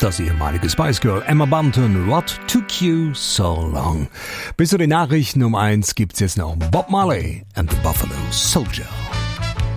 das ehemalige Spice Girl Emma Bunton, What Took You So Long. Bis zu den Nachrichten um 1 gibt's jetzt noch Bob Marley and the Buffalo Soldier.